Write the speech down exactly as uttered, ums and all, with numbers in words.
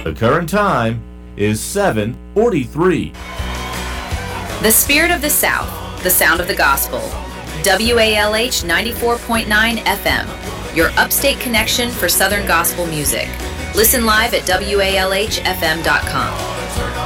The current time is seven forty-three. The Spirit of the South, the sound of the gospel. W A L H ninety-four point nine F M, your upstate connection for Southern gospel music. Listen live at W A L H F M dot com.